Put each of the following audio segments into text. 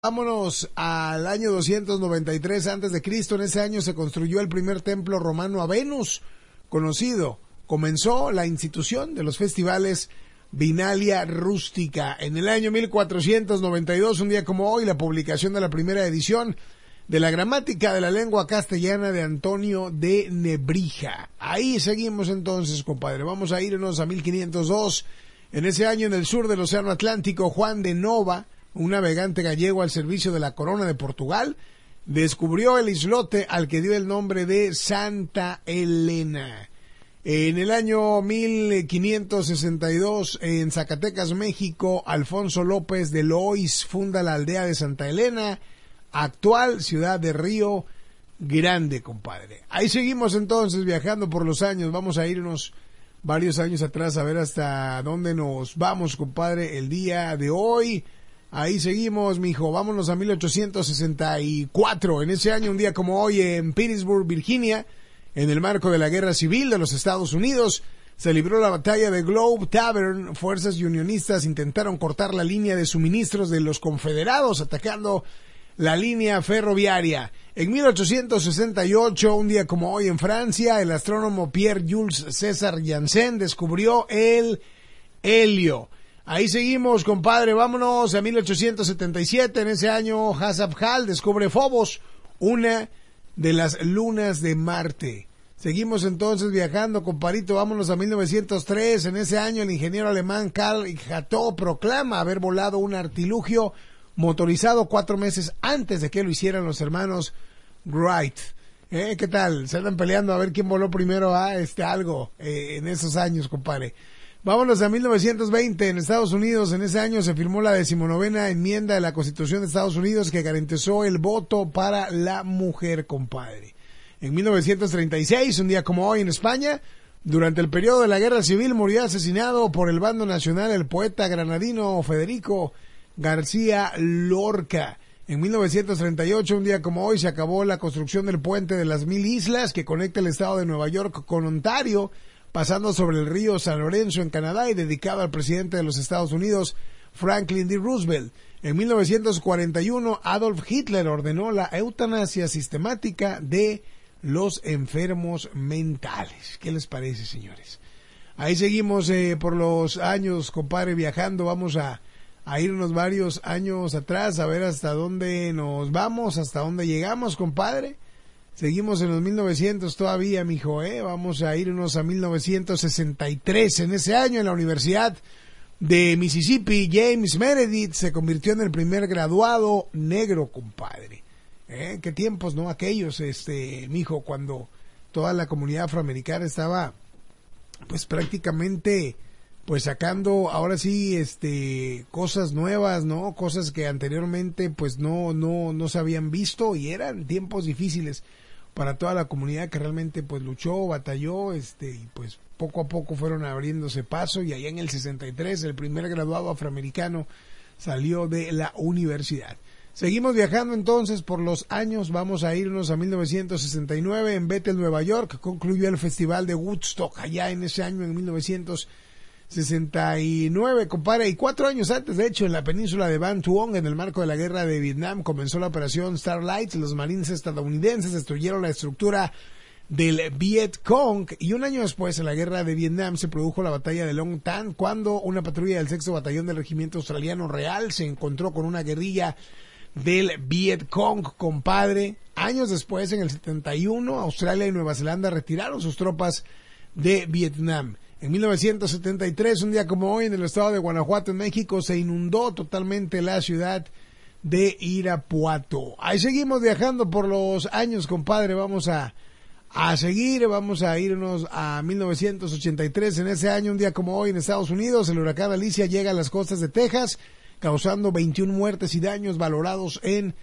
Vámonos al año 293 antes de Cristo. En ese año se construyó el primer templo romano a Venus, conocido. Comenzó la institución de los festivales Vinalia Rústica. En el año 1492, un día como hoy, la publicación de la primera edición de la gramática de la lengua castellana de Antonio de Nebrija. Ahí seguimos entonces, compadre. Vamos a irnos a 1502. En ese año, en el sur del Océano Atlántico, Juan de Nova, un navegante gallego al servicio de la corona de Portugal, descubrió el islote al que dio el nombre de Santa Elena. En el año 1562, en Zacatecas, México, Alfonso López de Lois funda la aldea de Santa Elena, actual ciudad de Río Grande, compadre. Ahí seguimos entonces viajando por los años. Vamos a irnos varios años atrás a ver hasta dónde nos vamos, compadre, el día de hoy. Ahí seguimos, mijo. Vámonos a 1864. En ese año, un día como hoy, en Petersburg, Virginia, en el marco de la Guerra Civil de los Estados Unidos, se libró la batalla de Globe Tavern. Fuerzas unionistas intentaron cortar la línea de suministros de los confederados, atacando la línea ferroviaria. En 1868, un día como hoy, en Francia, el astrónomo Pierre-Jules César Janssen descubrió el helio. Ahí seguimos, compadre. Vámonos a 1877. En ese año, Hasab Hal descubre Phobos, una de las lunas de Marte. Seguimos entonces viajando, compadrito. Vámonos a 1903. En ese año, el ingeniero alemán Karl Hattoo proclama haber volado un artilugio motorizado 4 meses antes de que lo hicieran los hermanos Wright. ¿Qué tal? Se andan peleando a ver quién voló primero en esos años, compadre. Vámonos a 1920, en Estados Unidos. En ese año se firmó la 19ª enmienda de la Constitución de Estados Unidos que garantizó el voto para la mujer, compadre. En 1936, un día como hoy, en España, durante el periodo de la Guerra Civil, murió asesinado por el bando nacional el poeta granadino Federico García Lorca. En 1938, un día como hoy, se acabó la construcción del puente de las 1000 Islas que conecta el estado de Nueva York con Ontario, pasando sobre el río San Lorenzo en Canadá, y dedicado al presidente de los Estados Unidos, Franklin D. Roosevelt. En 1941, Adolf Hitler ordenó la eutanasia sistemática de los enfermos mentales. ¿Qué les parece, señores? Ahí seguimos por los años, compadre, viajando. Vamos a irnos varios años atrás, a ver hasta dónde nos vamos, hasta dónde llegamos, compadre. Seguimos en los 1900 todavía, mijo, Vamos a irnos a 1963. En ese año, en la Universidad de Mississippi, James Meredith se convirtió en el primer graduado negro, compadre. Qué tiempos, ¿no? Aquellos, mijo, cuando toda la comunidad afroamericana estaba, pues, prácticamente, pues, sacando, ahora sí, cosas nuevas, ¿no? Cosas que anteriormente, pues, no se habían visto, y eran tiempos difíciles para toda la comunidad que realmente, pues, luchó, batalló, y pues poco a poco fueron abriéndose paso, y allá en el 63 el primer graduado afroamericano salió de la universidad. Seguimos viajando entonces por los años. Vamos a irnos a 1969. En Bethel, Nueva York, concluyó el Festival de Woodstock, allá en ese año, en 1969, compadre. Y 4 años antes, de hecho, en la península de Ban Tuong, en el marco de la guerra de Vietnam, comenzó la operación Starlight. Los marines estadounidenses destruyeron la estructura del Viet Cong, y un año después, en la guerra de Vietnam, se produjo la batalla de Long Tan, cuando una patrulla del 6º batallón del regimiento australiano real se encontró con una guerrilla del Viet Cong, compadre. Años después, en el 71, Australia y Nueva Zelanda retiraron sus tropas de Vietnam. En 1973, un día como hoy, en el estado de Guanajuato, en México, se inundó totalmente la ciudad de Irapuato. Ahí seguimos viajando por los años, compadre. Vamos a seguir, vamos a irnos a 1983. En ese año, un día como hoy, en Estados Unidos, el huracán Alicia llega a las costas de Texas, causando 21 muertes y daños valorados en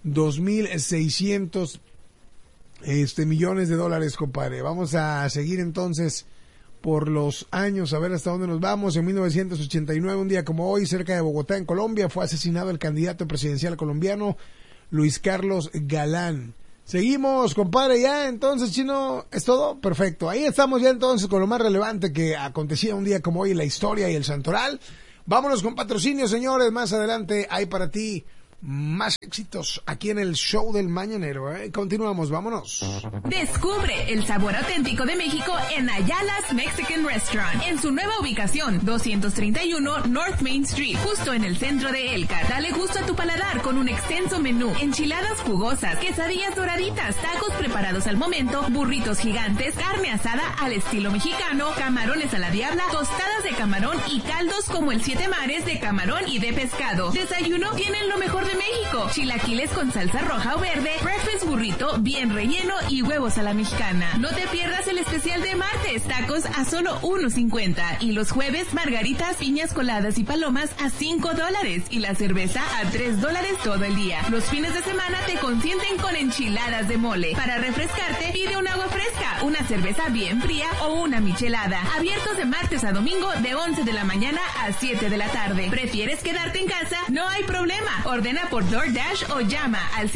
2.600 millones de dólares, compadre. Vamos a seguir entonces por los años, a ver hasta dónde nos vamos. En 1989, un día como hoy, cerca de Bogotá, en Colombia, fue asesinado el candidato presidencial colombiano Luis Carlos Galán. Seguimos, compadre, ya, entonces, chino, ¿es todo? Perfecto. Ahí estamos ya entonces con lo más relevante que acontecía un día como hoy en la historia y el santoral. Vámonos con patrocinio, señores. Más adelante hay para ti más éxitos aquí en el show del mañanero, ¿eh? Continuamos, vámonos. Descubre el sabor auténtico de México en Ayala's Mexican Restaurant, en su nueva ubicación, 231 North Main Street, justo en el centro de Elcar. Dale gusto a tu paladar con un extenso menú, enchiladas jugosas, quesadillas doraditas, tacos preparados al momento, burritos gigantes, carne asada al estilo mexicano, camarones a la diabla, tostadas de camarón y caldos como el 7 mares de camarón y de pescado. Desayuno, tienen lo mejor de México, chilaquiles con salsa roja o verde, breakfast burrito bien relleno y huevos a la mexicana. No te pierdas el especial de martes, tacos a solo $1.50 y los jueves margaritas, piñas coladas y palomas a $5 y la cerveza a $3 todo el día. Los fines de semana te consienten con enchiladas de mole. Para refrescarte, pide un agua fresca, una cerveza bien fría o una michelada. Abiertos de martes a domingo de 11 de la mañana a 7 de la tarde. ¿Prefieres quedarte en casa? No hay problema. Ordena por DoorDash o llama al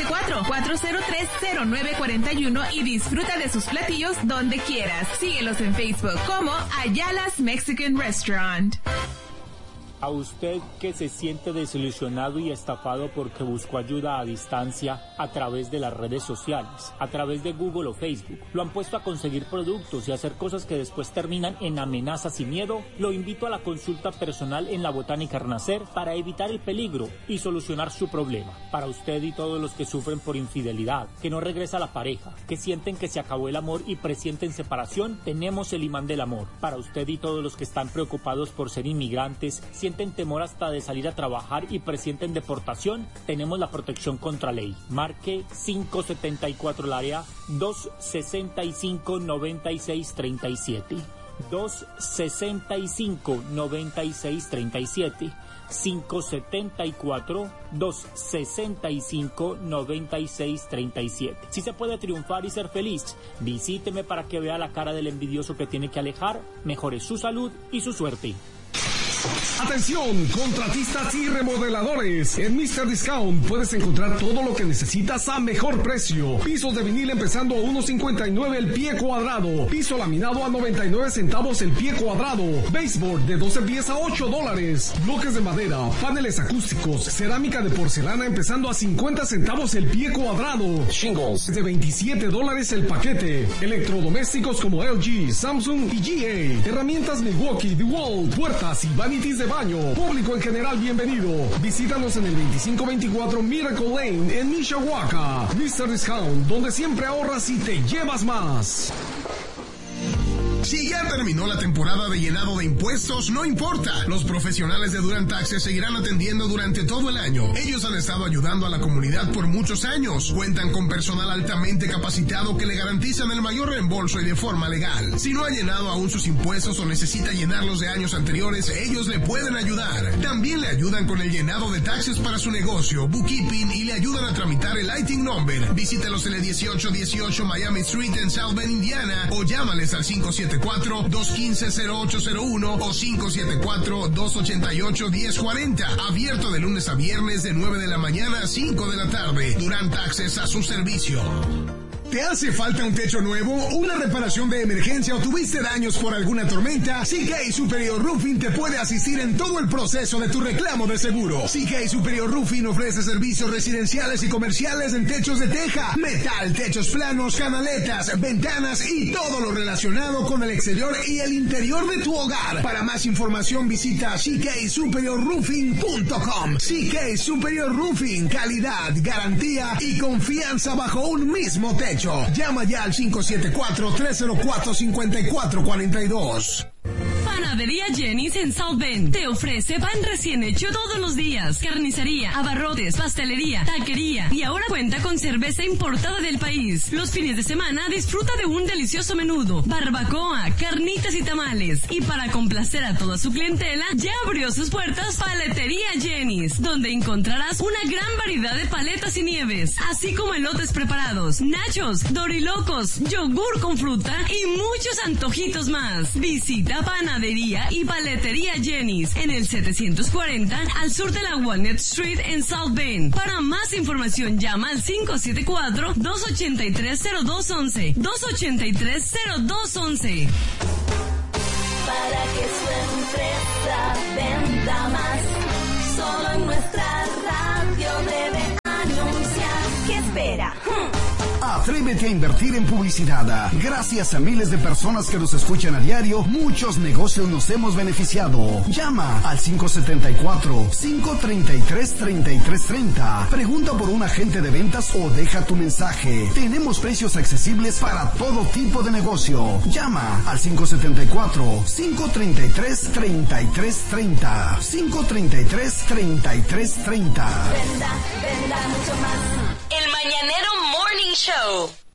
574-403-0941 y disfruta de sus platillos donde quieras. Síguelos en Facebook como Ayala's Mexican Restaurant. A usted que se siente desilusionado y estafado porque buscó ayuda a distancia a través de las redes sociales, a través de Google o Facebook, lo han puesto a conseguir productos y hacer cosas que después terminan en amenazas y miedo, lo invito a la consulta personal en la Botánica Renacer para evitar el peligro y solucionar su problema. Para usted y todos los que sufren por infidelidad, que no regresa la pareja, que sienten que se acabó el amor y presienten separación, tenemos el imán del amor. Para usted y todos los que están preocupados por ser inmigrantes, sienten temor hasta de salir a trabajar y presienten deportación, tenemos la protección contra ley. Marque 574 el área 265-9637. 265-9637. 574-265-9637. Si se puede triunfar y ser feliz, visíteme para que vea la cara del envidioso que tiene que alejar, mejore su salud y su suerte. Atención, contratistas y remodeladores. En Mr. Discount puedes encontrar todo lo que necesitas a mejor precio. Pisos de vinil empezando a $1.59 el pie cuadrado. Piso laminado a 99 centavos el pie cuadrado. Baseboard de 12 pies a $8. Bloques de madera, paneles acústicos, cerámica de porcelana empezando a 50 centavos el pie cuadrado. Shingles de $27 el paquete. Electrodomésticos como LG, Samsung y GA. Herramientas Milwaukee, DeWalt, puertas y vanities de baño. Público en general, bienvenido. Visítanos en el 2524 Miracle Lane en Mishawaka. Mr. Discount, donde siempre ahorras y te llevas más. Si ya terminó la temporada de llenado de impuestos, no importa. Los profesionales de Durant Taxes seguirán atendiendo durante todo el año. Ellos han estado ayudando a la comunidad por muchos años. Cuentan con personal altamente capacitado que le garantizan el mayor reembolso y de forma legal. Si no ha llenado aún sus impuestos o necesita llenarlos de años anteriores, ellos le pueden ayudar. También le ayudan con el llenado de taxes para su negocio, bookkeeping y le ayudan a tramitar el ITIN number. Visítelos en el 1818 Miami Street en South Bend, Indiana, o llámales al 574-215-0801 o 574-288-1040. Abierto de lunes a viernes de 9 de la mañana a 5 de la tarde. Durant Taxes a su servicio. ¿Te hace falta un techo nuevo, una reparación de emergencia o tuviste daños por alguna tormenta? CK Superior Roofing te puede asistir en todo el proceso de tu reclamo de seguro. CK Superior Roofing ofrece servicios residenciales y comerciales en techos de teja, metal, techos planos, canaletas, ventanas y todo lo relacionado con el exterior y el interior de tu hogar. Para más información visita cksuperiorroofing.com. CK Superior Roofing, calidad, garantía y confianza bajo un mismo techo. Llama ya al 574-304-5442. Panadería Jenny's en South Bend te ofrece pan recién hecho todos los días, carnicería, abarrotes, pastelería, taquería y ahora cuenta con cerveza importada del país. Los fines de semana disfruta de un delicioso menudo, barbacoa, carnitas y tamales. Y para complacer a toda su clientela, ya abrió sus puertas Paletería Jenny's, donde encontrarás una gran variedad de paletas y nieves, así como elotes preparados, nachos, dorilocos, yogur con fruta y muchos antojitos más. Visita Panadería y Paletería Jenny's en el 740 al sur de la Walnut Street en South Bend. Para más información llama al 574-283-0211. 283-0211. Para que su empresa venda más, solo en nuestra radio debe anunciar. ¿Qué espera? Atrévete a invertir en publicidad. Gracias a miles de personas que nos escuchan a diario, muchos negocios nos hemos beneficiado. Llama al 574-533-3330. Pregunta por un agente de ventas o deja tu mensaje. Tenemos precios accesibles para todo tipo de negocio. Llama al 574-533-3330. 533-3330. Venda mucho más. El Mañanero Morning Show.